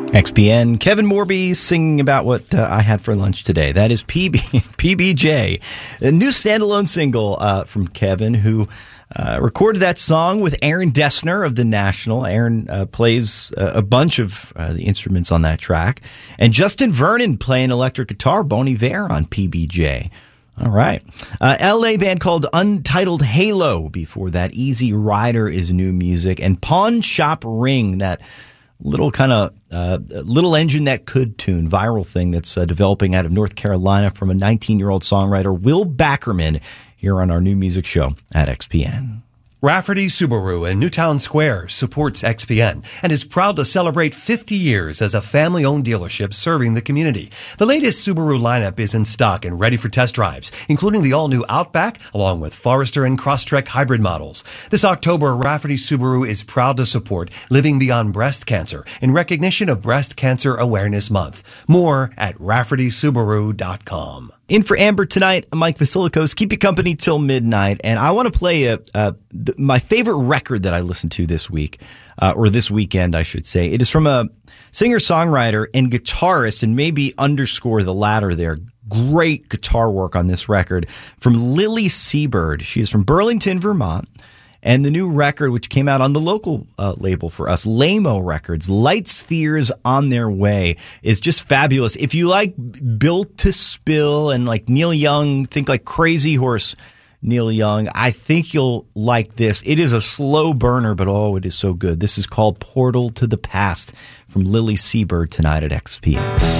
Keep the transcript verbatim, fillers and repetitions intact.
X P N, Kevin Morby singing about what uh, I had for lunch today. That is P B, P B J, a new standalone single uh, from Kevin, who uh, recorded that song with Aaron Dessner of The National. Aaron uh, plays uh, a bunch of uh, the instruments on that track. And Justin Vernon playing electric guitar, Bon Iver on P B J. All right. Uh, L A band called Untitled Halo. Before that, Easy Rider is new music. And Pawn Shop Ring, that little kind of uh, little engine that could tune viral thing that's uh, developing out of North Carolina from a nineteen-year-old songwriter, Will Backerman, here on our new music show at X P N. Rafferty Subaru in Newtown Square supports X P N and is proud to celebrate fifty years as a family-owned dealership serving the community. The latest Subaru lineup is in stock and ready for test drives, including the all-new Outback, along with Forester and Crosstrek hybrid models. This October, Rafferty Subaru is proud to support Living Beyond Breast Cancer in recognition of Breast Cancer Awareness Month. More at rafferty subaru dot com. In for Amber tonight, Mike Vasilikos. Keep you company till midnight. And I want to play a, a, th- my favorite record that I listened to this week, uh, or this weekend, I should say. It is from a singer-songwriter and guitarist, and maybe underscore the latter there. Great guitar work on this record from Lily Seabird. She is from Burlington, Vermont. And the new record, which came out on the local uh, label for us, Lamo Records, Light Spheres on Their Way, is just fabulous. If you like Built to Spill and like Neil Young, think like Crazy Horse Neil Young, I think you'll like this. It is a slow burner, but oh, it is so good. This is called Portal to the Past from Lily Seabird tonight at X P N.